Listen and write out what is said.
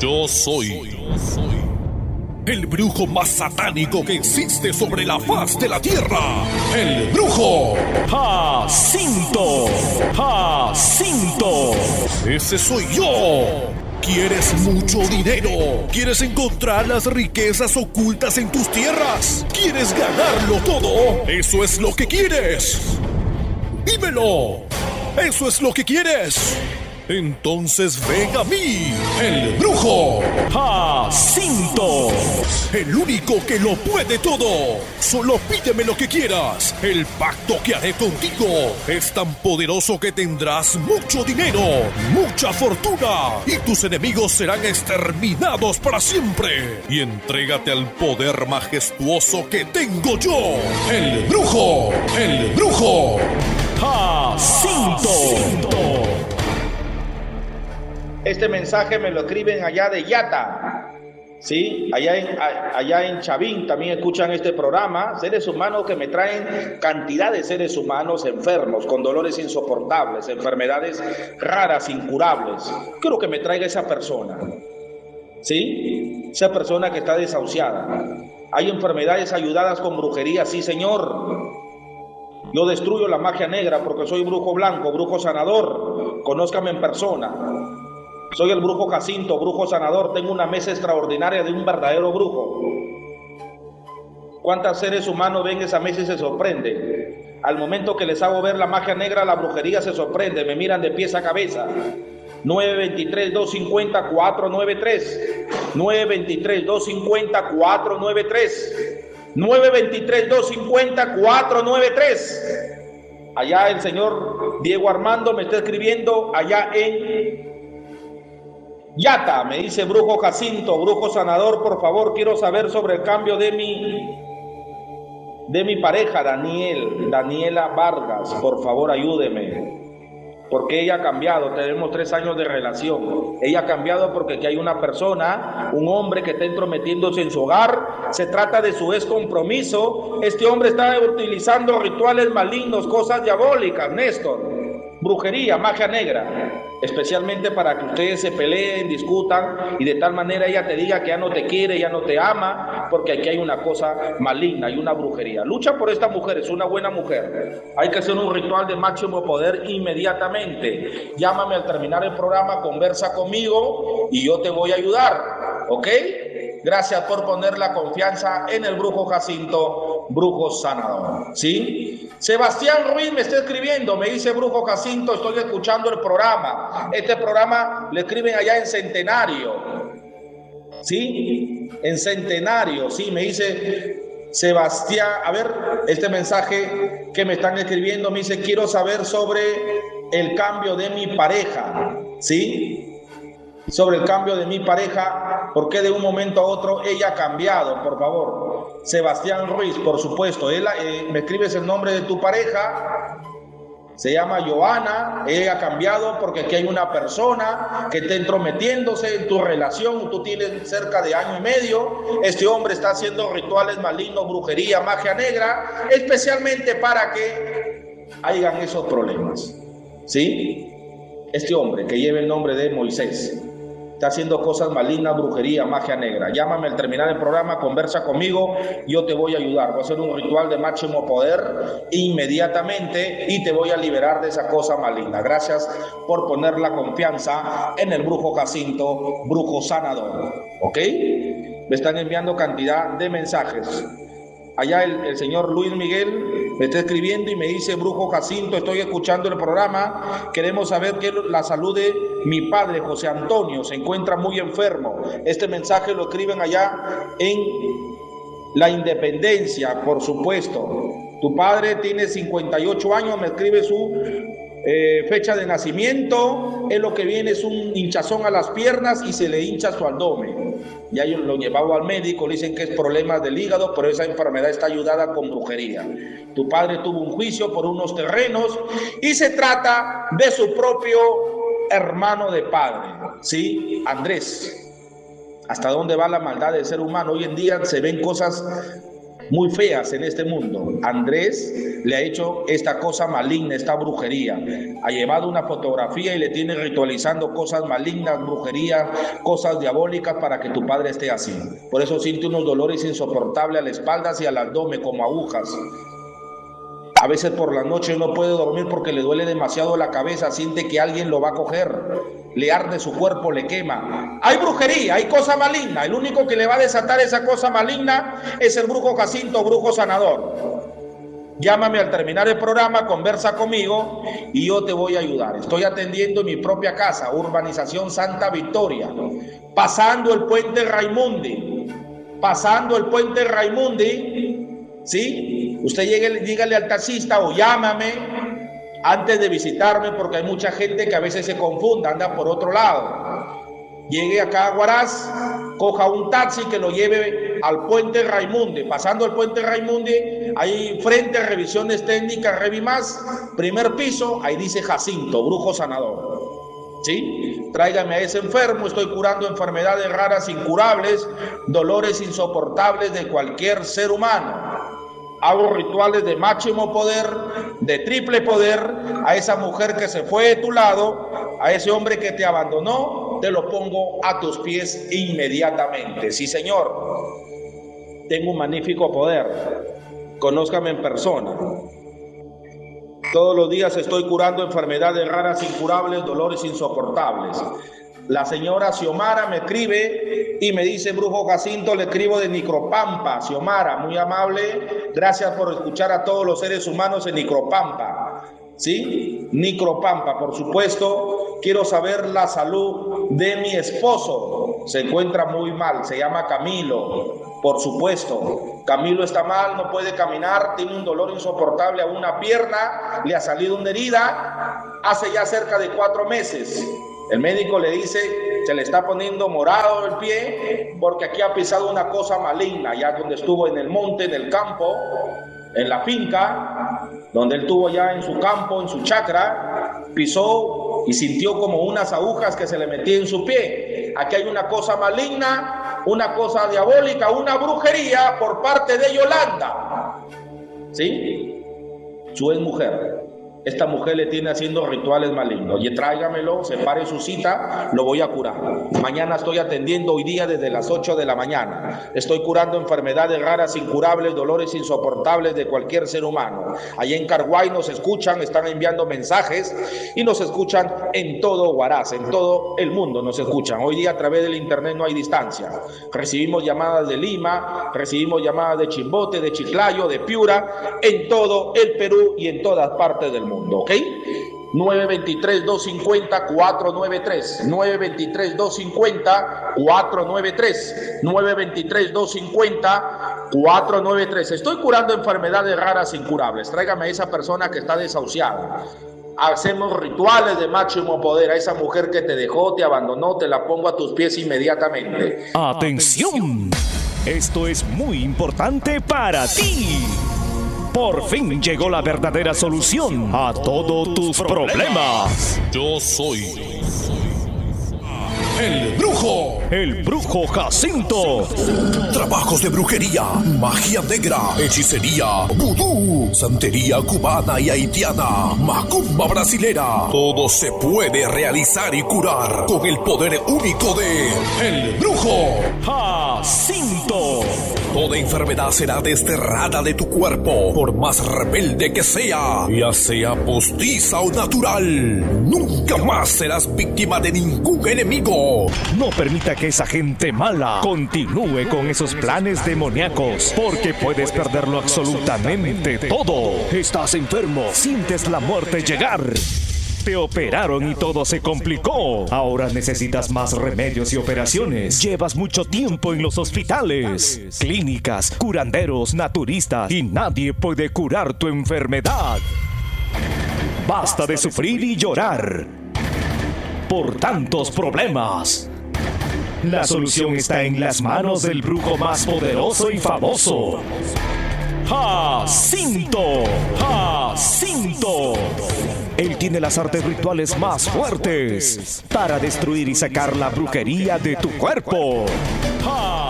Yo soy el brujo más satánico que existe sobre la faz de la tierra. El brujo Jacinto. Jacinto. Ese soy yo. ¿Quieres mucho dinero? ¿Quieres encontrar las riquezas ocultas en tus tierras? ¿Quieres ganarlo todo? ¿Eso es lo que quieres? ¡Dímelo! ¿Eso es lo que quieres? Entonces ven a mí, el brujo Jacinto, el único que lo puede todo. Solo pídeme lo que quieras. El pacto que haré contigo es tan poderoso que tendrás mucho dinero, mucha fortuna, y tus enemigos serán exterminados para siempre. Y entrégate al poder majestuoso que tengo yo, el brujo Jacinto. Este mensaje me lo escriben allá de Yata, ¿sí? Allá en Chavín también escuchan este programa. Seres humanos que me traen cantidad de seres humanos enfermos, con dolores insoportables, enfermedades raras, incurables. Quiero que me traiga esa persona, ¿sí? Esa persona que está desahuciada. Hay enfermedades ayudadas con brujería, sí, señor. Yo destruyo la magia negra porque soy brujo blanco, brujo sanador. Conózcame en persona. Soy el brujo Jacinto, brujo sanador. Tengo una mesa extraordinaria de un verdadero brujo. ¿Cuántos seres humanos ven esa mesa y se sorprenden? Al momento que les hago ver la magia negra, la brujería se sorprende. Me miran de pies a cabeza. 923-250-493. 923-250-493. 923-250-493. Allá el señor Diego Armando me está escribiendo allá en Yata, me dice brujo Jacinto, brujo sanador, por favor, quiero saber sobre el cambio de mi pareja, Daniela Vargas, por favor ayúdeme. Porque ella ha cambiado, tenemos 3 años de relación. Ella ha cambiado porque aquí hay una persona, un hombre que está entrometiéndose en su hogar. Se trata de su ex compromiso. Este hombre está utilizando rituales malignos, cosas diabólicas, Néstor. Brujería, magia negra, especialmente para que ustedes se peleen, discutan y de tal manera ella te diga que ya no te quiere, ya no te ama, porque aquí hay una cosa maligna, hay una brujería. Lucha por esta mujer, es una buena mujer. Hay que hacer un ritual de máximo poder inmediatamente. Llámame al terminar el programa, conversa conmigo y yo te voy a ayudar, ¿ok? Gracias por poner la confianza en el brujo Jacinto, brujo sanador, ¿sí? Sebastián Ruiz me está escribiendo, me dice brujo Jacinto, estoy escuchando el programa. Este programa le escriben allá en Centenario, ¿sí? En Centenario, sí, me dice Sebastián. A ver, este mensaje que me están escribiendo me dice, quiero saber sobre el cambio de mi pareja, ¿sí? Sobre el cambio de mi pareja, ¿por qué de un momento a otro ella ha cambiado? Por favor, Sebastián Ruiz, por supuesto. Me escribes el nombre de tu pareja, se llama Joana. Ella ha cambiado porque aquí hay una persona que está entrometiéndose en tu relación. Tú tienes cerca de 1 año y medio. Este hombre está haciendo rituales malignos, brujería, magia negra, especialmente para que hayan esos problemas, ¿sí? Este hombre que lleva el nombre de Moisés está haciendo cosas malignas, brujería, magia negra. Llámame al terminar el programa, conversa conmigo, yo te voy a ayudar. Voy a hacer un ritual de máximo poder inmediatamente y te voy a liberar de esa cosa maligna. Gracias por poner la confianza en el brujo Jacinto, brujo sanador, ¿ok? Me están enviando cantidad de mensajes. Allá el señor Luis Miguel me está escribiendo y me dice, brujo Jacinto, estoy escuchando el programa, queremos saber que la salud de mi padre José Antonio se encuentra muy enfermo. Este mensaje lo escriben allá en La Independencia, por supuesto. Tu padre tiene 58 años, me escribe su fecha de nacimiento. Es lo que viene es un hinchazón a las piernas y se le hincha su abdomen. Ya yo lo llevaba al médico, le dicen que es problemas del hígado, pero esa enfermedad está ayudada con brujería. Tu padre tuvo un juicio por unos terrenos y se trata de su propio hermano de padre, ¿sí? Andrés. ¿Hasta dónde va la maldad del ser humano? Hoy en día se ven cosas muy feas en este mundo. Andrés le ha hecho esta cosa maligna, esta brujería. Ha llevado una fotografía y le tiene ritualizando cosas malignas, brujerías, cosas diabólicas para que tu padre esté así. Por eso siente unos dolores insoportables a la espalda y al abdomen como agujas. A veces por la noche no puede dormir porque le duele demasiado la cabeza, siente que alguien lo va a coger, le arde su cuerpo, le quema. Hay brujería, hay cosa maligna. El único que le va a desatar esa cosa maligna es el brujo Jacinto, brujo sanador. Llámame al terminar el programa, conversa conmigo y yo te voy a ayudar. Estoy atendiendo en mi propia casa, urbanización Santa Victoria, pasando el puente Raimundi. Pasando el puente Raimundi, ¿sí? Usted dígale al taxista o llámame antes de visitarme, porque hay mucha gente que a veces se confunde, anda por otro lado. Llegue acá a Huaraz, coja un taxi que lo lleve al puente Raimundi. Pasando el puente Raimundi, ahí frente a revisiones técnicas, Revimas, primer piso, ahí dice Jacinto, brujo sanador. ¿Sí? Tráigame a ese enfermo, estoy curando enfermedades raras, incurables, dolores insoportables de cualquier ser humano. Hago rituales de máximo poder, de triple poder, a esa mujer que se fue de tu lado, a ese hombre que te abandonó, te lo pongo a tus pies inmediatamente. Sí, Señor, tengo un magnífico poder, conózcame en persona. Todos los días estoy curando enfermedades raras, incurables, dolores insoportables. La señora Xiomara me escribe y me dice, brujo Jacinto, le escribo de Nicropampa. Xiomara, muy amable, gracias por escuchar a todos los seres humanos en Nicropampa. ¿Sí? Nicropampa, por supuesto. Quiero saber la salud de mi esposo. Se encuentra muy mal, se llama Camilo. Por supuesto, Camilo está mal, no puede caminar, tiene un dolor insoportable a una pierna, le ha salido una herida hace ya cerca de 4 meses. El médico le dice, se le está poniendo morado el pie porque aquí ha pisado una cosa maligna, ya donde estuvo en el monte, en el campo, en la finca, donde él tuvo ya en su campo, en su chacra, pisó y sintió como unas agujas que se le metían en su pie. Aquí hay una cosa maligna, una cosa diabólica, una brujería por parte de Yolanda. ¿Sí? Su exmujer. Esta mujer le tiene haciendo rituales malignos. Y tráigamelo, separe su cita, lo voy a curar. Mañana estoy atendiendo, hoy día desde las 8 de la mañana. Estoy curando enfermedades raras, incurables, dolores insoportables de cualquier ser humano. Allá en Carguay nos escuchan, están enviando mensajes y nos escuchan en todo Huaraz, en todo el mundo nos escuchan. Hoy día a través del internet no hay distancia. Recibimos llamadas de Lima, recibimos llamadas de Chimbote, de Chiclayo, de Piura, en todo el Perú y en todas partes del mundo. ¿Ok? 923-250-493 923-250-493 923-250-493. Estoy curando enfermedades raras incurables. Tráigame a esa persona que está desahuciada. Hacemos rituales de máximo poder. A esa mujer que te dejó, te abandonó, te la pongo a tus pies inmediatamente. ¡Atención! Esto es muy importante para ti. Por fin llegó la verdadera solución a todos tus problemas. Yo soy el brujo Jacinto. Trabajos de brujería, magia negra, hechicería, vudú, santería cubana y haitiana, macumba brasilera. Todo se puede realizar y curar con el poder único de el brujo Jacinto. Toda enfermedad será desterrada de tu cuerpo, por más rebelde que sea, ya sea postiza o natural. Nunca más serás víctima de ningún enemigo. No permita que esa gente mala continúe con esos planes demoníacos, porque puedes perderlo absolutamente todo. Estás enfermo, sientes la muerte llegar. Te operaron y todo se complicó. Ahora necesitas más remedios y operaciones. Llevas mucho tiempo en los hospitales, clínicas, curanderos, naturistas y nadie puede curar tu enfermedad. Basta de sufrir y llorar por tantos problemas. La solución está en las manos del brujo más poderoso y famoso, Jacinto. Jacinto. Él tiene las artes rituales más fuertes para destruir y sacar la brujería de tu cuerpo.